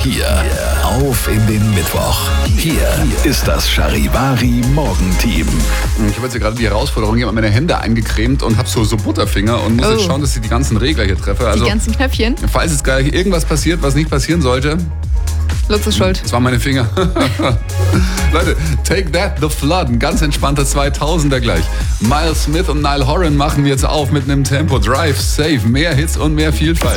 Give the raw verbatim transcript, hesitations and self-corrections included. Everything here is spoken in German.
hier auf in den Mittwoch. Hier ist das Charivari Morgenteam. Ich habe jetzt hier gerade die Herausforderung, ich habe meine Hände eingecremt und habe so, so Butterfinger und muss Oh. jetzt schauen, dass ich die ganzen Regler hier treffe. Also, Die ganzen Knöpfchen. falls jetzt gleich irgendwas passiert, was nicht passieren sollte, Lutz ist schuld. das waren meine Finger. Leute, Take That, The Flood, ein ganz entspannter zweitausender gleich. Miles Smith und Niall Horan machen jetzt auf mit einem Tempo. Drive, Safe, mehr Hits und mehr Vielfalt.